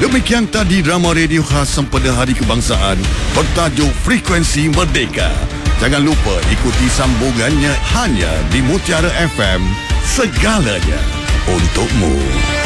Demikian tadi drama radio khas sempena Hari Kebangsaan bertajuk Frekuensi Merdeka. Jangan lupa ikuti sambungannya hanya di Mutiara FM. Segalanya untukmu.